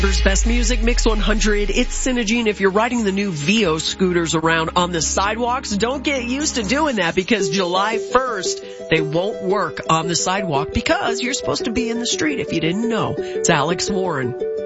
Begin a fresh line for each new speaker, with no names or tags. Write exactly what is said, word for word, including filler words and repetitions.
Best Music Mix one hundred. It's Synergy, and if you're riding the new Vio scooters around on the sidewalks, don't get used to doing that because July first, they won't work on the sidewalk because you're supposed to be in the street if you didn't know. It's Alex Warren.